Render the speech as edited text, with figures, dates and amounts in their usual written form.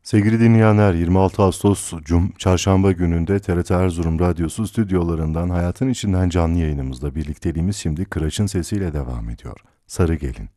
Sevgili dinleyenler, 26 Ağustos Çarşamba gününde TRT Erzurum Radyosu stüdyolarından Hayatın İçinden canlı yayınımızda birlikteliğimiz şimdi Kıraç'ın sesiyle devam ediyor. Sarı Gelin.